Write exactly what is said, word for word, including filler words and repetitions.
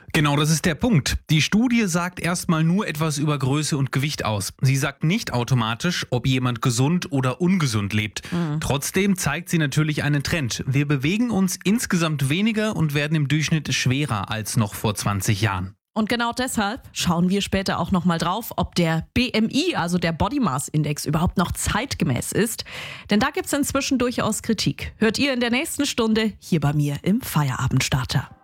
Genau, das ist der Punkt. Die Studie sagt erstmal nur etwas über Größe und Gewicht aus. Sie sagt nicht automatisch, ob jemand gesund oder ungesund lebt. Mhm. Trotzdem zeigt sie natürlich einen Trend. Wir bewegen uns insgesamt weniger und werden im Durchschnitt schwerer als noch vor zwanzig Jahren. Und genau deshalb schauen wir später auch nochmal drauf, ob der B M I, also der Body Mass Index, überhaupt noch zeitgemäß ist. Denn da gibt es inzwischen durchaus Kritik. Hört ihr in der nächsten Stunde hier bei mir im Feierabendstarter.